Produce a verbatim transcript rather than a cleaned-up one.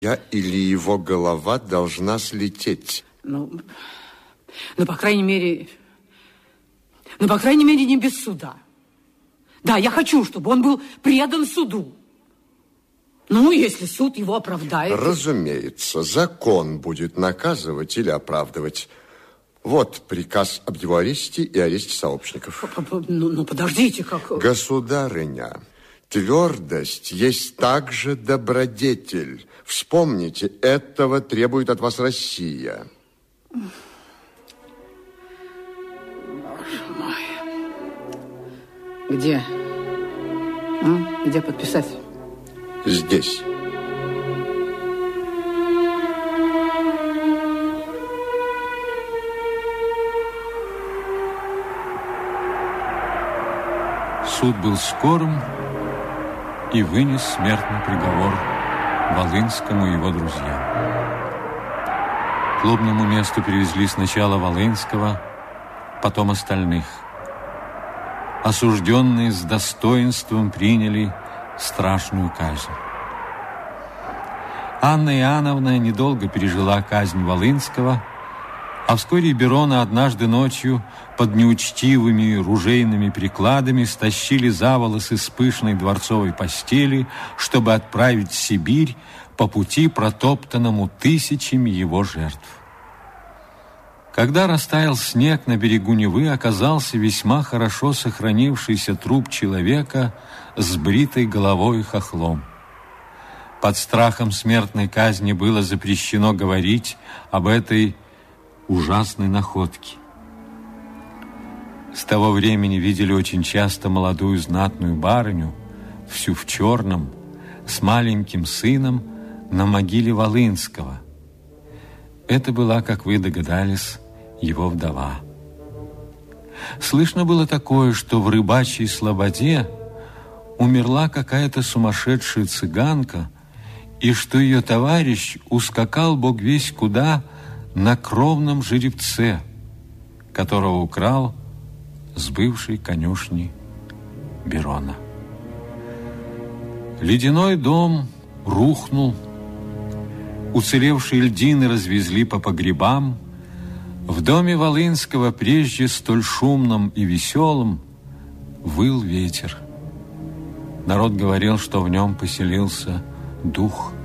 Я или его голова должна слететь. Ну, ну, по крайней мере, ну, по крайней мере, не без суда. Да, я хочу, чтобы он был предан суду. Ну, если суд его оправдает. Разумеется, закон будет наказывать или оправдывать. Вот приказ об его аресте и аресте сообщников. Ну, ну подождите, как... Государыня, твердость есть также добродетель. Вспомните, этого требует от вас Россия. Боже мой. Где? Ну, где подписать? Здесь. Суд был скорым и вынес смертный приговор Волынскому и его друзьям. К клубному месту привезли сначала Волынского, потом остальных. Осужденные с достоинством приняли страшную казнь. Анна Иоанновна недолго пережила казнь Волынского, а вскоре Берона однажды ночью под неучтивыми ружейными прикладами стащили за волосы с пышной дворцовой постели, чтобы отправить в Сибирь по пути, протоптанному тысячами его жертв. Когда растаял снег, на берегу Невы оказался весьма хорошо сохранившийся труп человека с бритой головой и хохлом. Под страхом смертной казни было запрещено говорить об этой ужасной находке. С того времени видели очень часто молодую знатную барыню, всю в черном, с маленьким сыном на могиле Волынского. Это была, как вы догадались, его вдова. Слышно было такое, что в Рыбачьей слободе умерла какая-то сумасшедшая цыганка, и что ее товарищ ускакал бог весть куда на кровном жеребце, которого украл с бывшей конюшни Берона. Ледяной дом рухнул, уцелевшие льдины развезли по погребам. В доме Волынского, прежде столь шумном и веселом, выл ветер. Народ говорил, что в нем поселился дух